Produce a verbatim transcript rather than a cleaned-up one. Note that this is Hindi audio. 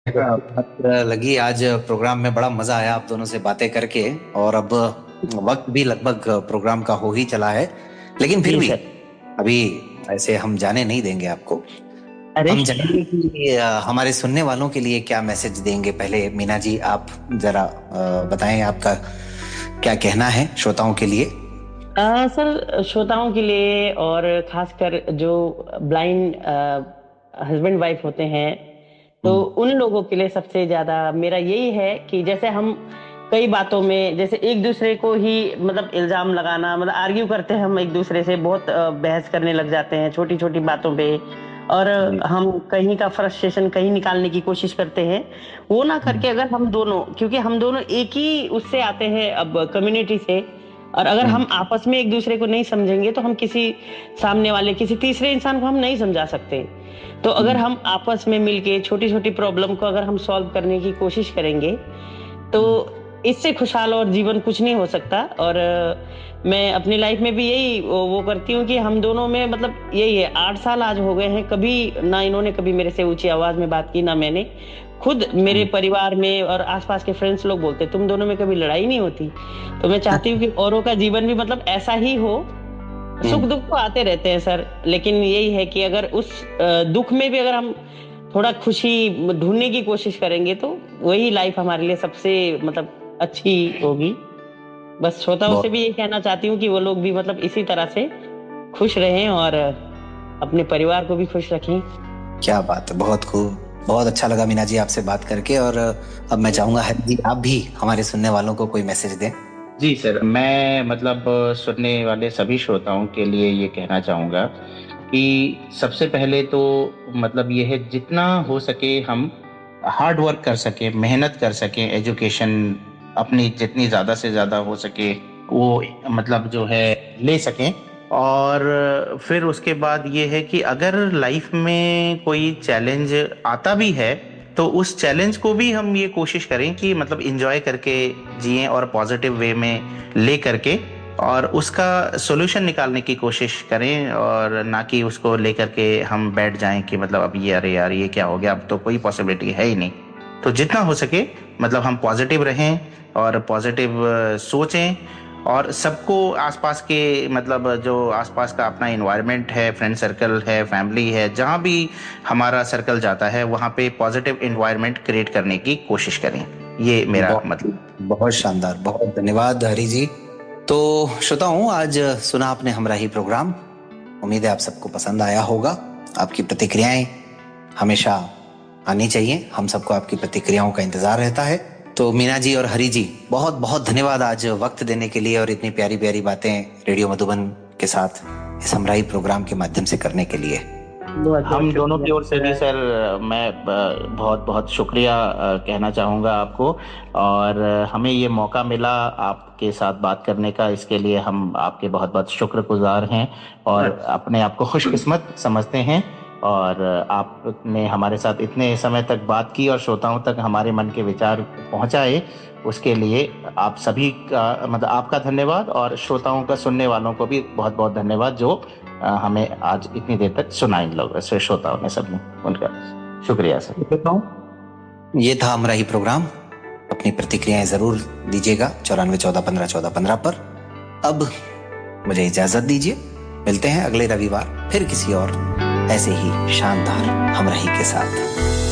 हाँ, बात लगी आज प्रोग्राम में बड़ा मजा आया आप दोनों से बातें करके। और अब वक्त भी लगभग प्रोग्राम का हो ही चला है, लेकिन फिर जी भी सर। अभी ऐसे हम जाने नहीं देंगे आपको। अरे हम जानेंगे कि अ, हमारे सुनने वालों के लिए क्या मैसेज देंगे। पहले मीना जी आप जरा अ, बताएं आपका क्या कहना है श्रोताओं के लिए। आ, सर, श्रोताओं के लिए और खासकर जो ब्लाइंड हस्बैंड वाइफ होते हैं, तो हम्म, उन लोगों के लिए सबसे ज्यादा मेरा यही है कि जैसे हम कई बातों में जैसे एक दूसरे को ही मतलब इल्जाम लगाना, मतलब आर्ग्यू करते हैं, हम एक दूसरे से बहुत अ, बहस करने लग जाते हैं छोटी छोटी बातों पे। और जी। हम कहीं का फ्रस्ट्रेशन कहीं निकालने की कोशिश करते हैं। वो ना करके अगर हम दोनों, क्योंकि हम दोनों एक ही उससे आते हैं अब कम्युनिटी से, और अगर हम्म, हम आपस में एक दूसरे को नहीं समझेंगे तो हम किसी सामने वाले किसी तीसरे इंसान को हम नहीं समझा सकते। तो अगर हम्म, हम आपस में मिलके छोटी छोटी प्रॉब्लम को अगर हम सॉल्व करने की कोशिश करेंगे, तो हम्म, इससे खुशहाल और जीवन कुछ नहीं हो सकता। और अ, मैं अपनी लाइफ में भी यही वो वो करती हूँ कि हम दोनों में मतलब यही है, आठ साल आज हो गए हैं, कभी ना इन्होंने कभी मेरे से ऊंची आवाज में बात की ना मैंने। खुद मेरे हम्म। परिवार में और आसपास के फ्रेंड्स लोग बोलते तुम दोनों में कभी लड़ाई नहीं होती। तो मैं चाहती हूँ कि औरों का जीवन भी मतलब ऐसा ही हो। सुख हम्म। दुख तो आते रहते हैं सर, लेकिन यही है कि अगर उस अ, दुख में भी अगर हम थोड़ा खुशी ढूंढने की कोशिश करेंगे तो वही लाइफ हमारे लिए सबसे मतलब अच्छी होगी। बस श्रोताओं से बहुत भी ये कहना चाहती हूँ कि वो लोग भी मतलब इसी तरह से खुश रहें और अपने परिवार को भी खुश रखें। क्या बात है, बहुत खूब। बहुत अच्छा लगा मीना जी आपसे बात करके। और अब मैं चाहूंगा हरि जी आप भी हमारे सुनने वालों को कोई मैसेज दें। जी सर, मैं मतलब अ, सुनने वाले सभी श्रोताओं के लिए ये कहना चाहूँगा कि सबसे पहले तो मतलब ये है, जितना हो सके हम हार्ड वर्क कर सके, मेहनत कर सकें, एजुकेशन अपनी जितनी ज़्यादा से ज़्यादा हो सके वो मतलब जो है ले सकें। और फिर उसके बाद ये है कि अगर लाइफ में कोई चैलेंज आता भी है तो उस चैलेंज को भी हम ये कोशिश करें कि मतलब इंजॉय करके जिएं और पॉजिटिव वे में ले करके और उसका सॉल्यूशन निकालने की कोशिश करें, और ना कि उसको लेकर के हम बैठ जाएं कि मतलब अब ये अरे यार ये क्या हो गया, अब तो कोई पॉसिबिलिटी है ही नहीं। तो जितना हो सके मतलब हम पॉजिटिव रहें और पॉजिटिव सोचें, और सबको आसपास के मतलब जो आसपास का अपना इन्वायरमेंट है, फ्रेंड सर्कल है, फैमिली है, जहाँ भी हमारा सर्कल जाता है वहाँ पे पॉजिटिव इन्वायरमेंट क्रिएट करने की कोशिश करें। ये मेरा बहुत मतलब। बहुत शानदार, बहुत धन्यवाद हरी जी। तो श्रोताओं, आज सुना आपने हमरा ही प्रोग्राम। उम्मीद है आप सबको पसंद आया होगा। आपकी प्रतिक्रियाएं हमेशा आनी चाहिए, हम सबको आपकी प्रतिक्रियाओं का इंतजार रहता है। तो मीना जी और हरी जी बहुत बहुत धन्यवाद आज वक्त देने के लिए और इतनी प्यारी प्यारी बातें रेडियो मधुबन के साथ इस हमराही प्रोग्राम के माध्यम से करने के लिए। बहुत बहुत हम दोनों शुक्रिया की ओर से भी सर। सर, मैं बहुत बहुत शुक्रिया अ, कहना चाहूँगा आपको। और अ, हमें ये मौका मिला आपके साथ बात करने का, इसके लिए हम आपके बहुत बहुत शुक्रगुजार हैं और अपने आप को खुशकिस्मत समझते हैं। और अ, आपने हमारे साथ इतने समय तक बात की और श्रोताओं तक हमारे मन के विचार पहुंचाए, उसके लिए आप सभी का मतलब आपका धन्यवाद, और श्रोताओं का, सुनने वालों को भी बहुत बहुत धन्यवाद जो अ, हमें आज इतनी देर तक सुना, इन लोगों से श्रोताओं ने सबने, उनका शुक्रिया सर। ये था हमारा ही प्रोग्राम। अपनी प्रतिक्रियाएं जरूर दीजिएगा चौरानवे चौदह पंद्रह चौदह पंद्रह पर। अब मुझे इजाजत दीजिए, मिलते हैं अगले रविवार फिर किसी और ऐसे ही शानदार हमराही के साथ।